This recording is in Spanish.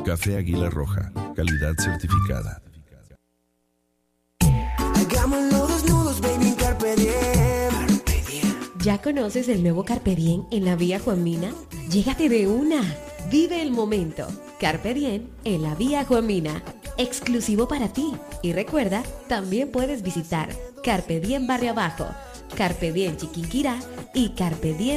Café Águila Roja, calidad certificada. Hagámoslo desnudos, baby, Carpe Diem. ¿Ya conoces el nuevo Carpe Diem en la Vía Juan Mina? Llégate de una. Vive el momento. Carpe Diem en la Vía Juan Mina. Exclusivo para ti. Y recuerda, también puedes visitar Carpe Diem Barrio Abajo, Carpe Diem Chiquinquirá y Carpe Diem